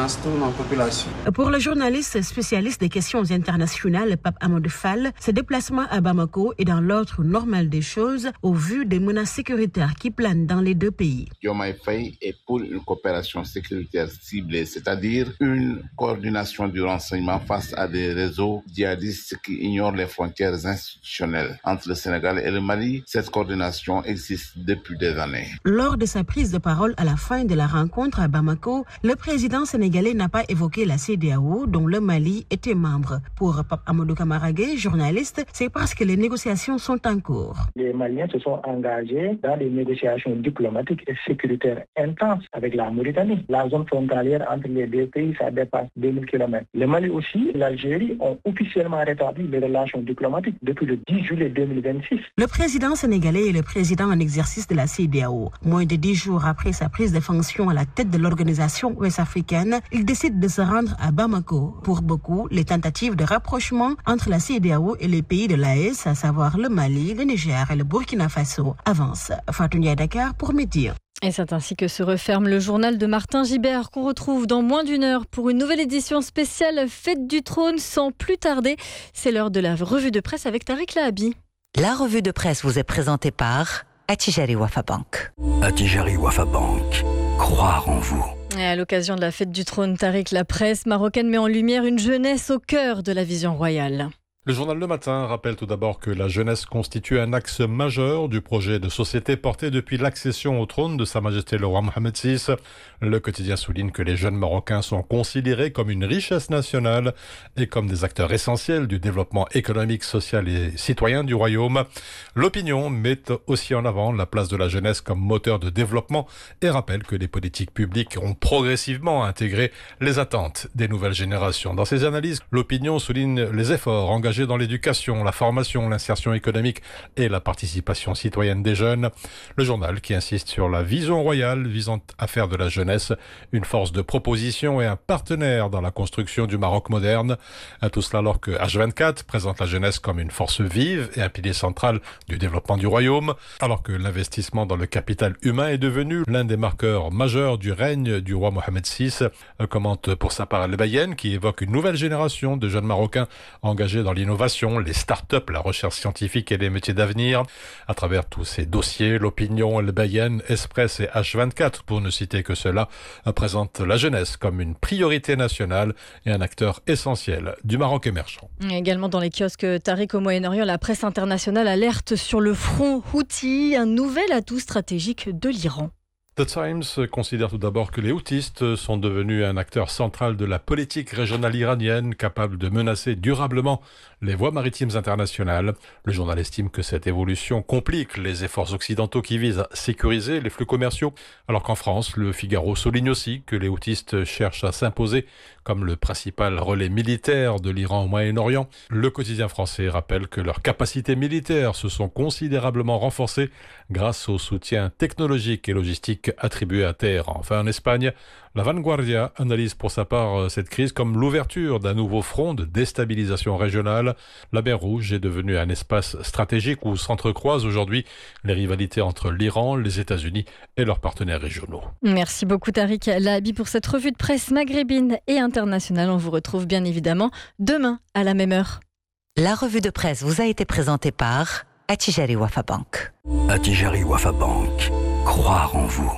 menace toute notre population. Pour le journaliste spécialiste des questions internationales, Pape Amadou Fall, ce déplacement à Bamako est dans l'ordre normal des choses au vu des menaces sécuritaires qui planent dans les deux pays. Diomaye Faye est pour une coopération sécuritaire ciblée, c'est-à-dire une coordination du renseignement face à des réseaux djihadistes qui ignorent les frontières institutionnelles entre le Sénégal et le Mali. Cette coordination existe depuis des années. Lors de sa prise de parole à la fin de la rencontre à Bamako, le président sénégalais n'a pas évoqué la CEDEAO dont le Mali était membre. Pour Pape Amadou Kamaragué, journaliste, c'est parce que les négociations sont en cours. Les Maliens se sont engagés dans des négociations diplomatiques et sécuritaires intenses avec la Mauritanie. La zone frontalière entre les deux pays, ça dépasse 2000 km. Le Mali aussi, l'Algérie ont officiellement rétabli les relations diplomatiques depuis le 10 juillet 2026. Le président sénégalais est le président en exercice de la CEDEAO. Moins de 10 jours après sa prise de fonction à la tête de l'organisation ouest-africaine, il décide de se rendre à Bamako. Pour beaucoup, les tentatives de rapprochement entre la CEDEAO et les pays de l'AES, à savoir le Mali, le Niger et le Burkina Faso, avancent. Fatou Ndiaye, Dakar pour Média. Et c'est ainsi que se referme le journal de Martin Gibert qu'on retrouve dans moins d'une heure pour une nouvelle édition spéciale Fête du Trône. Sans plus tarder, c'est l'heure de la revue de presse avec Tariq Lahabi. La revue de presse vous est présentée par Attijari Wafa Bank. Attijari Wafa Bank. Croire en vous. Et à l'occasion de la Fête du Trône, Tariq, la presse marocaine met en lumière une jeunesse au cœur de la vision royale. Le journal Le Matin rappelle tout d'abord que la jeunesse constitue un axe majeur du projet de société porté depuis l'accession au trône de Sa Majesté le roi Mohamed VI. Le quotidien souligne que les jeunes Marocains sont considérés comme une richesse nationale et comme des acteurs essentiels du développement économique, social et citoyen du royaume. L'opinion met aussi en avant la place de la jeunesse comme moteur de développement et rappelle que les politiques publiques ont progressivement intégré les attentes des nouvelles générations. Dans ses analyses, l'opinion souligne les efforts engagés dans l'éducation, la formation, l'insertion économique et la participation citoyenne des jeunes. Le journal qui insiste sur la vision royale visant à faire de la jeunesse une force de proposition et un partenaire dans la construction du Maroc moderne. Tout cela alors que H24 présente la jeunesse comme une force vive et un pilier central du développement du royaume, alors que l'investissement dans le capital humain est devenu l'un des marqueurs majeurs du règne du roi Mohamed VI, commente pour sa part El-Bayen, qui évoque une nouvelle génération de jeunes Marocains engagés dans l'innovation, les start-up, la recherche scientifique et les métiers d'avenir. À travers tous ces dossiers, l'opinion, El-Bayen, Express et H24, pour ne citer que cela, présentent la jeunesse comme une priorité nationale et un acteur essentiel du Maroc émergent. Également dans les kiosques Tariq au Moyen-Orient, la presse internationale alerte sur le front Houthi, un nouvel atout stratégique de l'Iran. The Times considère tout d'abord que les houthistes sont devenus un acteur central de la politique régionale iranienne, capable de menacer durablement les voies maritimes internationales. Le journal estime que cette évolution complique les efforts occidentaux qui visent à sécuriser les flux commerciaux, alors qu'en France, le Figaro souligne aussi que les houthistes cherchent à s'imposer comme le principal relais militaire de l'Iran au Moyen-Orient. Le quotidien français rappelle que leurs capacités militaires se sont considérablement renforcées grâce au soutien technologique et logistique attribué à Téhéran. Enfin, en Espagne, la Vanguardia analyse pour sa part cette crise comme l'ouverture d'un nouveau front de déstabilisation régionale. La mer Rouge est devenue un espace stratégique où s'entrecroisent aujourd'hui les rivalités entre l'Iran, les États-Unis et leurs partenaires régionaux. Merci beaucoup Tariq Lahabi pour cette revue de presse maghrébine et internationale. On vous retrouve bien évidemment demain à la même heure. La revue de presse vous a été présentée par Attijari Wafa Bank. Attijari Wafa Bank. Croire en vous.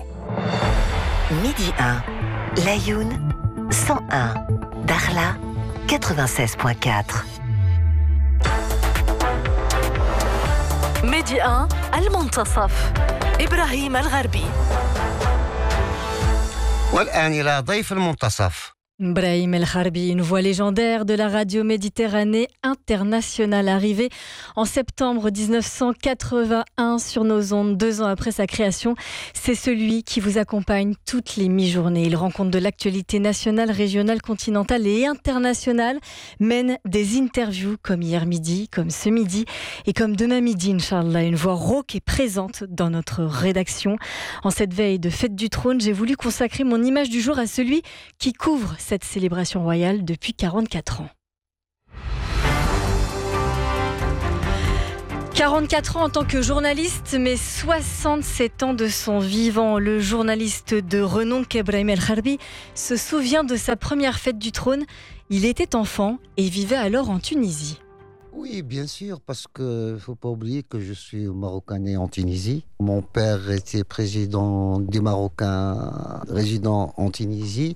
Midi 1, Layoun 101, Darla 96.4. ميدي 1 المنتصف إبراهيم الغربي. والآن إلى ضيف المنتصف. Brahim El Kharbi, une voix légendaire de la radio Méditerranée internationale, arrivée en septembre 1981 sur nos ondes, 2 ans après sa création. C'est celui qui vous accompagne toutes les mi-journées. Il rend compte de l'actualité nationale, régionale, continentale et internationale, mène des interviews comme hier midi, comme ce midi et comme demain midi, Inch'Allah. Une voix rauque et présente dans notre rédaction. En cette veille de Fête du Trône, j'ai voulu consacrer mon image du jour à celui qui couvre cette célébration royale depuis 44 ans. 44 ans en tant que journaliste, mais 67 ans de son vivant. Le journaliste de renom Brahim El Harbi se souvient de sa première fête du trône. Il était enfant et vivait alors en Tunisie. Oui, bien sûr, parce qu'il ne faut pas oublier que je suis marocain né en Tunisie. Mon père était président des Marocains résidant en Tunisie.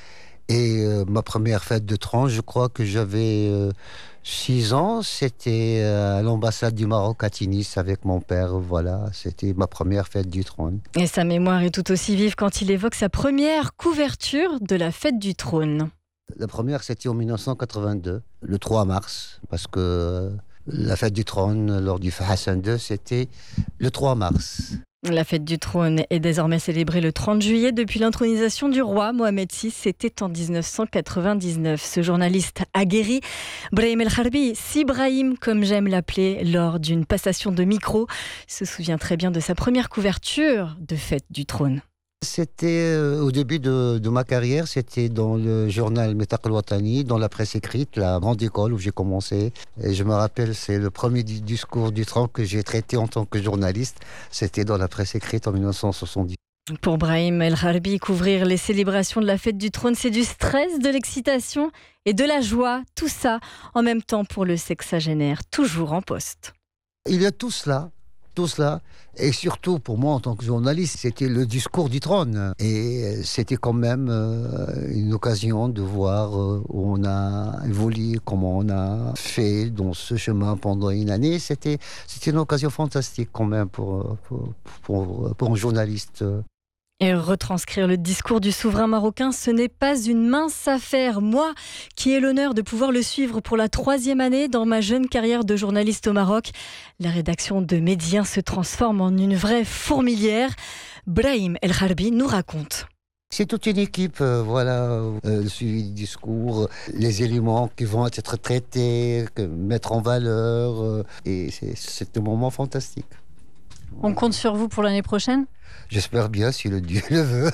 Et ma première fête de trône, je crois que j'avais 6 ans. C'était à l'ambassade du Maroc à Tunis avec mon père. Voilà, c'était ma première fête du trône. Et sa mémoire est tout aussi vive quand il évoque sa première couverture de la fête du trône. La première, c'était en 1982, le 3 mars, parce que la fête du trône lors du Hassan II, c'était le 3 mars. La fête du trône est désormais célébrée le 30 juillet depuis l'intronisation du roi Mohamed VI. C'était en 1999. Ce journaliste aguerri, Brahim El Harbi, si Brahim comme j'aime l'appeler, lors d'une passation de micro, se souvient très bien de sa première couverture de fête du trône. C'était au début de ma carrière, c'était dans le journal Metaq El Watani, dans la presse écrite, la grande école où j'ai commencé. Et je me rappelle, c'est le premier discours du trône que j'ai traité en tant que journaliste. C'était dans la presse écrite en 1970. Pour Brahim El Harbi, couvrir les célébrations de la fête du trône, c'est du stress, de l'excitation et de la joie. Tout ça en même temps pour le sexagénaire, toujours en poste. Il y a tout cela. Et surtout pour moi en tant que journaliste, c'était le discours du trône. Et c'était quand même une occasion de voir où on a évolué, comment on a fait dans ce chemin pendant une année. C'était une occasion fantastique quand même pour un journaliste. Et retranscrire le discours du souverain marocain, ce n'est pas une mince affaire. Moi, qui ai l'honneur de pouvoir le suivre pour la 3e année dans ma jeune carrière de journaliste au Maroc, la rédaction de Médien se transforme en une vraie fourmilière. Brahim El Harbi nous raconte. C'est toute une équipe, le suivi du discours, les éléments qui vont être traités, mettre en valeur, et c'est un moment fantastique. On compte sur vous pour l'année prochaine ? J'espère bien, si le Dieu le veut.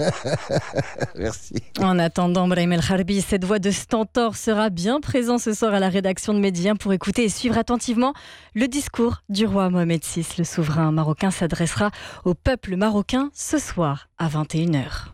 Merci. En attendant, Brahim El Harbi, cette voix de stentor sera bien présent ce soir à la rédaction de Médien pour écouter et suivre attentivement le discours du roi Mohamed VI. Le souverain marocain s'adressera au peuple marocain ce soir à 21h.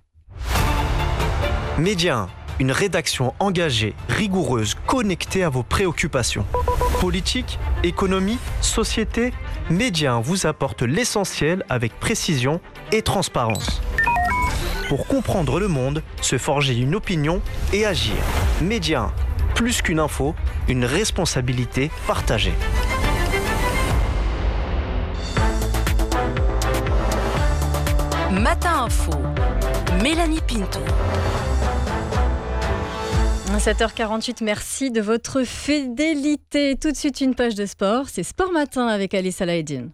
Médien, une rédaction engagée, rigoureuse, connectée à vos préoccupations. Politique, économie, société, Médien vous apporte l'essentiel avec précision et transparence. Pour comprendre le monde, se forger une opinion et agir. Médien, plus qu'une info, une responsabilité partagée. Matin Info, Mélanie Pinto. 7h48, merci de votre fidélité. Tout de suite, une page de sport. C'est Sport Matin avec Ali Salaheddine.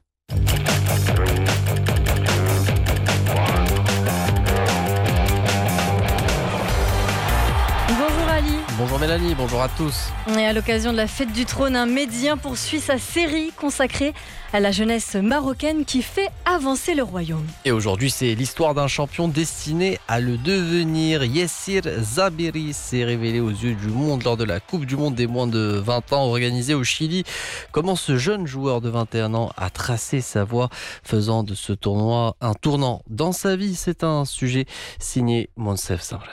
Bonjour Ali. Bonjour Mélanie, bonjour à tous. Et à l'occasion de la fête du trône, un Médien poursuit sa série consacrée à la jeunesse marocaine qui fait avancer le royaume. Et aujourd'hui, c'est l'histoire d'un champion destiné à le devenir. Yassir Zabiri s'est révélé aux yeux du monde lors de la Coupe du Monde des moins de 20 ans organisée au Chili. Comment ce jeune joueur de 21 ans a tracé sa voie, faisant de ce tournoi un tournant dans sa vie. C'est un sujet signé Monsef Samrat.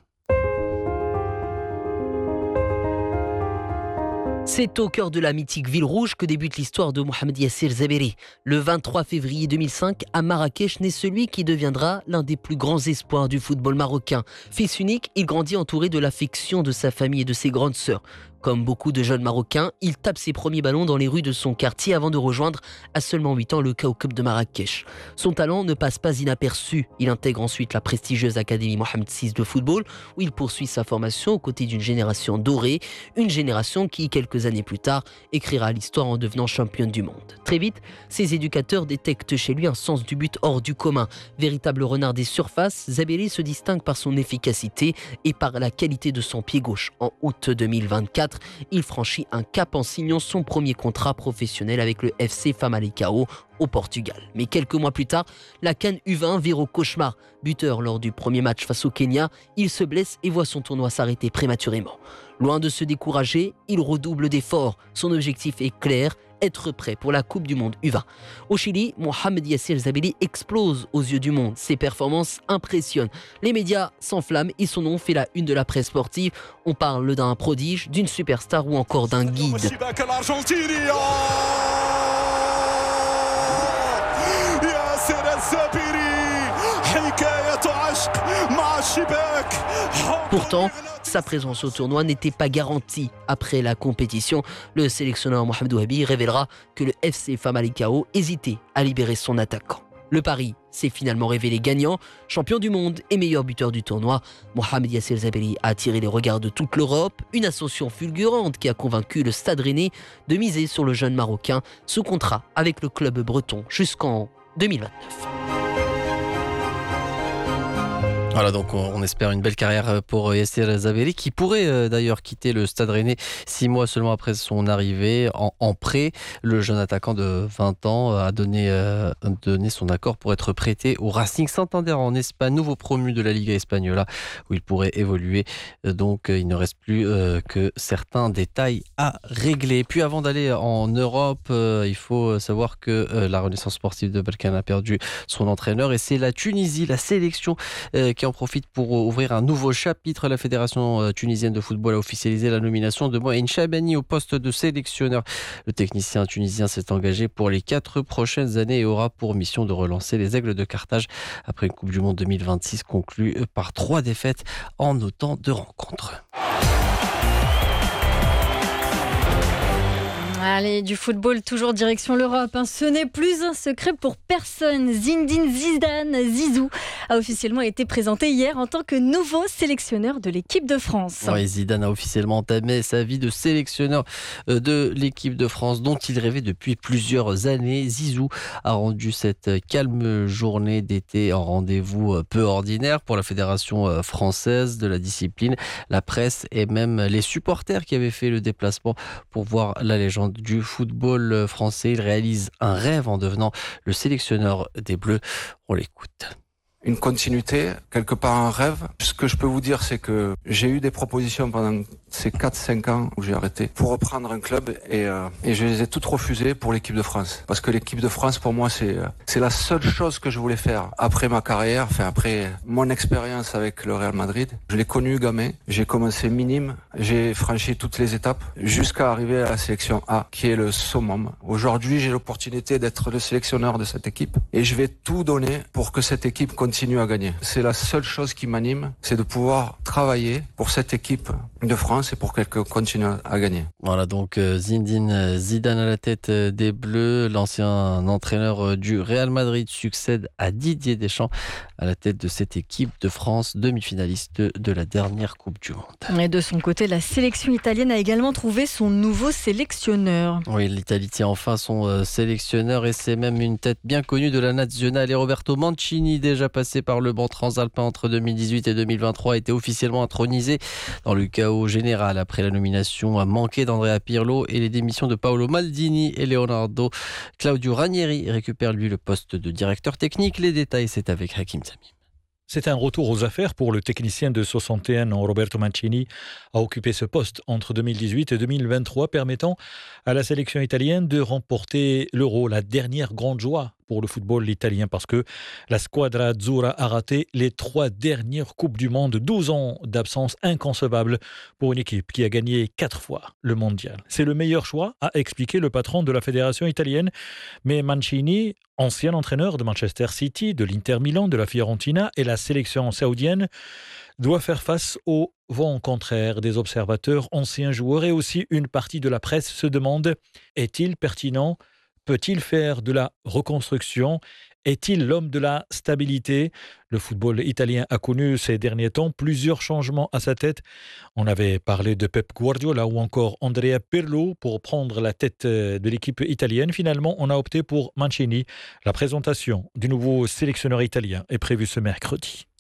C'est au cœur de la mythique ville rouge que débute l'histoire de Mohamed Yassir Zabiri. Le 23 février 2005, à Marrakech, naît celui qui deviendra l'un des plus grands espoirs du football marocain. Fils unique, il grandit entouré de l'affection de sa famille et de ses grandes sœurs. Comme beaucoup de jeunes Marocains, il tape ses premiers ballons dans les rues de son quartier avant de rejoindre à seulement 8 ans le Kaoukeb de Marrakech. Son talent ne passe pas inaperçu. Il intègre ensuite la prestigieuse Académie Mohamed VI de football où il poursuit sa formation aux côtés d'une génération dorée, une génération qui, quelques années plus tard, écrira l'histoire en devenant championne du monde. Très vite, ses éducateurs détectent chez lui un sens du but hors du commun. Véritable renard des surfaces, Zabiri se distingue par son efficacité et par la qualité de son pied gauche. En août 2024, il franchit un cap en signant son premier contrat professionnel avec le FC Famalicão au Portugal. Mais quelques mois plus tard, la CAN U20 vire au cauchemar. Buteur lors du premier match face au Kenya, il se blesse et voit son tournoi s'arrêter prématurément. Loin de se décourager, il redouble d'efforts. Son objectif est clair, être prêt pour la Coupe du Monde U20. Au Chili, Mohamed Yassir Zabiri explose aux yeux du monde. Ses performances impressionnent. Les médias s'enflamment et son nom fait la une de la presse sportive. On parle d'un prodige, d'une superstar ou encore d'un guide. Pourtant, sa présence au tournoi n'était pas garantie. Après la compétition, le sélectionneur Mohamed Ouahabi révélera que le FC Famalicão hésitait à libérer son attaquant. Le pari s'est finalement révélé gagnant. Champion du monde et meilleur buteur du tournoi, Mohamed Yassir Zabiri a attiré les regards de toute l'Europe. Une ascension fulgurante qui a convaincu le Stade Rennais de miser sur le jeune Marocain sous contrat avec le club breton jusqu'en 2029. Voilà, donc on espère une belle carrière pour Yassir Zabiri qui pourrait d'ailleurs quitter le Stade Rennais 6 mois seulement après son arrivée en prêt. Le jeune attaquant de 20 ans a donné son accord pour être prêté au Racing Santander en Espagne, nouveau promu de la Liga Espagnola où il pourrait évoluer. Donc il ne reste plus que certains détails à régler. Puis avant d'aller en Europe, il faut savoir que la Renaissance sportive de Berkane a perdu son entraîneur et c'est la Tunisie, la sélection qui en profite pour ouvrir un nouveau chapitre. La Fédération tunisienne de football a officialisé la nomination de Mohamed Chabani au poste de sélectionneur. Le technicien tunisien s'est engagé pour les 4 prochaines années et aura pour mission de relancer les Aigles de Carthage après une Coupe du Monde 2026 conclue par 3 défaites en autant de rencontres. Allez, du football, toujours direction l'Europe. Ce n'est plus un secret pour personne. Zinedine Zizou a officiellement été présenté hier en tant que nouveau sélectionneur de l'équipe de France. Oui, Zidane a officiellement entamé sa vie de sélectionneur de l'équipe de France dont il rêvait depuis plusieurs années. Zizou a rendu cette calme journée d'été en rendez-vous peu ordinaire pour la Fédération française de la discipline, la presse et même les supporters qui avaient fait le déplacement pour voir la légende du football français. Il réalise un rêve en devenant le sélectionneur des Bleus. On l'écoute. Une continuité, quelque part un rêve. Ce que je peux vous dire, c'est que j'ai eu des propositions pendant ces 4-5 ans où j'ai arrêté pour reprendre un club et je les ai toutes refusées pour l'équipe de France. Parce que l'équipe de France, pour moi, c'est la seule chose que je voulais faire après ma carrière, après mon expérience avec le Real Madrid. Je l'ai connu gamin, j'ai commencé minime, j'ai franchi toutes les étapes jusqu'à arriver à la sélection A, qui est le summum. Aujourd'hui, j'ai l'opportunité d'être le sélectionneur de cette équipe et je vais tout donner pour que cette équipe continue à gagner. C'est la seule chose qui m'anime, c'est de pouvoir travailler pour cette équipe de France et pour qu'elle continue à gagner. Voilà donc Zinedine Zidane à la tête des Bleus, l'ancien entraîneur du Real Madrid succède à Didier Deschamps à la tête de cette équipe de France, demi-finaliste de la dernière Coupe du Monde. Et de son côté, la sélection italienne a également trouvé son nouveau sélectionneur. Oui, l'Italie tient enfin son sélectionneur et c'est même une tête bien connue de la nationale. Et Roberto Mancini, déjà passé par le banc transalpin entre 2018 et 2023, a été officiellement intronisé dans le chaos général après la nomination manquée d'Andrea Pirlo et les démissions de Paolo Maldini et Leonardo. Claudio Ranieri récupère lui le poste de directeur technique. Les détails, c'est avec Hakim Sami. C'est un retour aux affaires pour le technicien de 61 ans, Roberto Mancini, a occupé ce poste entre 2018 et 2023, permettant à la sélection italienne de remporter l'Euro, la dernière grande joie pour le football italien, parce que la squadra azzurra a raté les 3 dernières Coupes du Monde, 12 ans d'absence inconcevable pour une équipe qui a gagné 4 fois le mondial. C'est le meilleur choix, a expliqué le patron de la fédération italienne, mais Mancini, ancien entraîneur de Manchester City, de l'Inter Milan, de la Fiorentina et la sélection saoudienne, doit faire face au vent contraire des observateurs, anciens joueurs et aussi une partie de la presse se demande, est-il pertinent ? Peut-il faire de la reconstruction ? Est-il l'homme de la stabilité ? Le football italien a connu ces derniers temps plusieurs changements à sa tête. On avait parlé de Pep Guardiola ou encore Andrea Pirlo pour prendre la tête de l'équipe italienne. Finalement, on a opté pour Mancini. La présentation du nouveau sélectionneur italien est prévue ce mercredi.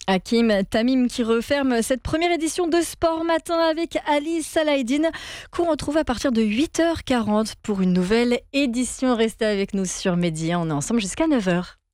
Hakim Tamim qui referme cette première édition de Sport Matin avec Ali Salahdine qu'on retrouve à partir de 8h40 pour une nouvelle édition. Restez avec nous sur Média, on est ensemble jusqu'à 9h.